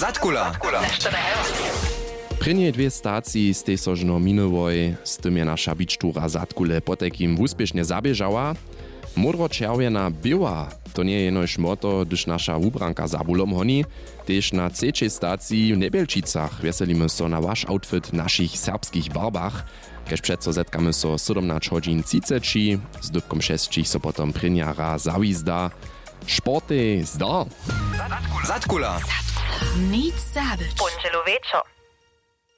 Zadkula. Prynje dwie stacji z tej sożno minowoj, z tym je nasza bicztura Zadkule potekim úspěšně zabieżała. Modro-čerwjena była, to nie jenož moto, gdyż nasza ubranka za bulom honi, też na trzeciej stacji w Nebielčicach weselimy so na wasz outfit naszych serbskich barbach, kež přeco zetkamy so 17 hodin 30, z dybkom 6 so potom prynjara zawizda. Sporty zdar! Zadkula. Nic zabić. Pončelo večer.